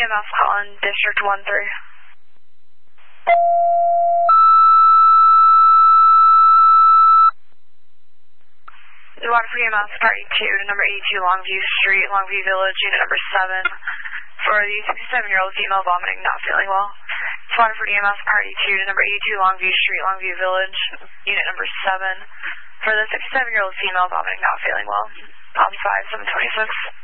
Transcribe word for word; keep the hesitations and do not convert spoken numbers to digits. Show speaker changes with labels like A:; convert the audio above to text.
A: E M S calling District one three. Waterford E M S Party two to number eighty-two Longview Street, Longview Village, unit number seven. For the sixty-seven-year-old female vomiting, not feeling well. It's Waterford E M S Party two to number eighty-two Longview Street, Longview Village, unit number seven. For the sixty-seven-year-old female vomiting, not feeling well. Pops five, seven twenty-six.